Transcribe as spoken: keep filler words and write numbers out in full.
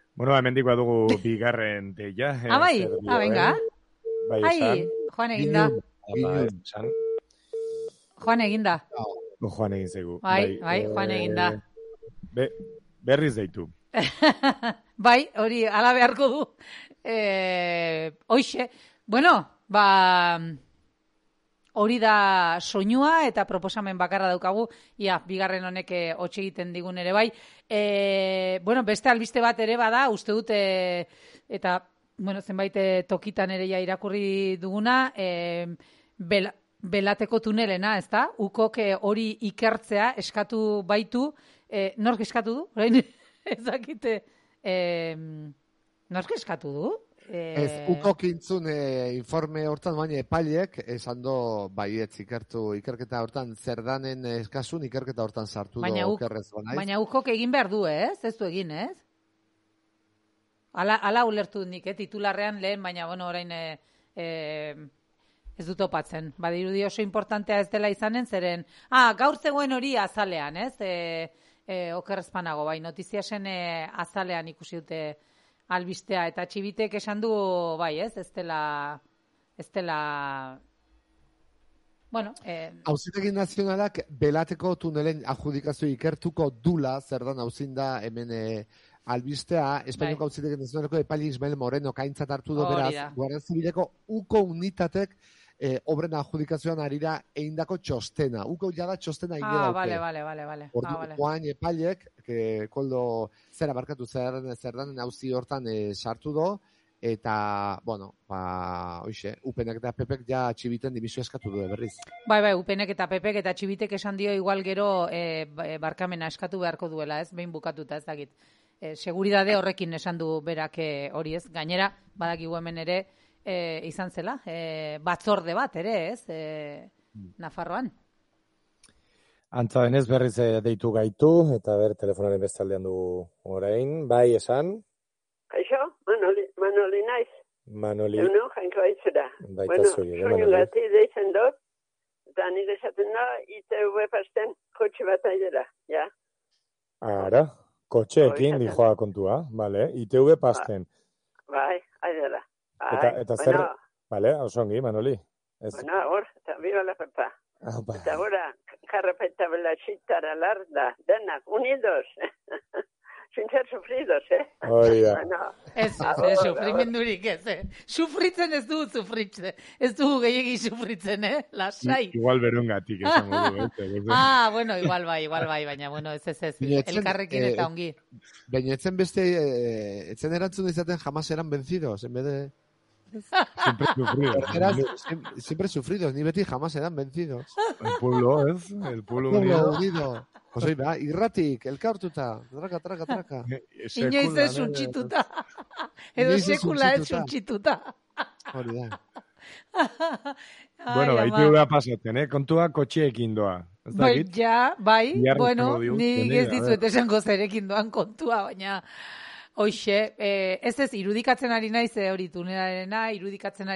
Bueno, hemendik badugu bigarren deia. Ah, bai, ah, venga. Bai, Ai, esan. Joan eginda. Bai, esan. Joan eginda. Joan egin zaigu. Bai, bai, Joan eginda. Be, berriz deitu. Bai, hori, ala beharko du. Eh, hoxe, bueno, ba... Hori da soinua eta proposamen bakarra daukagu, ia, bigarren honek hotxe egiten digun ere bai. E, bueno, beste albiste bat ere bada, uste dut, e, eta, bueno, zenbait tokitan ere ja irakurri duguna, e, bela, belateko tunelena, ez da? Ukok hori ikertzea eskatu baitu, e, nork eskatu du? Orain, ez dakite, e, nork eskatu du? Ez, ukok intzun e, informe hortan, baina epailek, esan do, baietz ikertu, ikerketa hortan, zerdanen eskasun, ikerketa hortan sartu baina do, uk, okerrez banaiz. Baina ukok egin behar du, ez? Ez du egin, ez? Ala, ala ulertu nik, eh? Titularrean lehen, baina, bueno, orain e, e, ez dut opatzen. Badirudi oso importantea ez dela izanen, zeren, ah, gaur zegoen hori azalean, ez? E, e, okerrezpanago, bai, notiziasen e, azalean ikusi dute albistea, eta Txibitek esan du, bai, ez, ez dela, ez dela, bueno... Eh... Auzitegi nazionalak belateko tunelen adjudikazio ikertuko dula, zer dan auzin da hemen eh, albistea, Espainiako bai. Auzitegi nazionaleko epaile Ismael Moreno kaintzat hartu do beraz, Guardia Zibileko uko unitatek eh, obren adjudikazioan arira eindako txostena. Uko jada txostena egin ah, dauke. Vale, vale, vale, vale. Ordu, ah, vale. Joan epailek, que, koldo zera barkatu zer, zer dan auzi hortan eh, sartu do, eta, bueno, ba, oixe, Upenek eta Pepek ja Txibiten dimiso eskatu du berriz. Bai, bai, Upenek eta Pepek eta Txibitek esan dio igual gero eh, barkamena eskatu beharko duela, ez, behin bukatuta, ez dakit. Eh, seguridade horrekin esan du berak eh, hori, ez, gainera, badakigu hemen ere, E, izan zela, e, batzorde bat ere, ez, e, Nafarroan. Antza denez berriz deitu gaitu, eta ber, telefonaren bestaldean du orain. Bai, esan? Kaixo, Manoli, Manoli naiz. Manoli. Euno, jainko aitzera. Baita bueno, zuri, soinu gati deitzen dut, eta nire esaten da, I T V pasten kotxe bat aidera, ja. Ara, kotxeekin dijoa kontua, vale, I T V pasten. Ba, bai, aidera. Eta, eta zer, bueno, vale, osongi, Manoli. Ez... Bueno, hor, eta biba la pepa. Ah, ba. Eta gora, karrapeta bela txitara larda, denak, unidos. Sin ser sufridos, eh? Hori da. Bueno, ez, ez, sufrimendurik ez, eh? Sufritzen ez du sufritzen. Ez du gehiagi sufritzen, eh? Lasai. Igual berungatik esango du, eh? Ah, bueno, igual bai, igual bai, baina, bueno, ez, ez, ez. Elkarrekin eta ongi. Baina etzen beste, eh, etzen erantzun izaten jamás eran vencidos, en vez de... Siempre sufridos. Eras, siempre, siempre sufridos, ni beti jamás eran vencidos. El pueblo, ¿es? El pueblo unido. unido. Pues oi, ba, irratik, elkartuta, traka, traka, traka. Inoiz ez untxituta. Edo sekula ez untxituta. Hori da. Bueno, baitu da pasatzen, eh? Kontua kotxeekin doa. Bai, ja, bai, bueno, nik ez dizuet esango zerekin doan kontua, baina... Hoxe, eh, ez ez, irudikatzen ari naiz hori tunelarena, irudikatzen ari